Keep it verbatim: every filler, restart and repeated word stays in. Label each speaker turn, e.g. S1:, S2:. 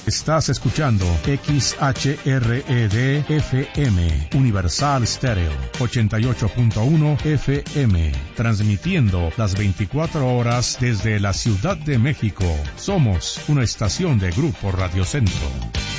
S1: Estás escuchando X H R E D F M, Universal Stereo, ochenta y ocho punto uno F M, transmitiendo las veinticuatro horas desde la Ciudad de México. Somos una estación de Grupo Radio Centro.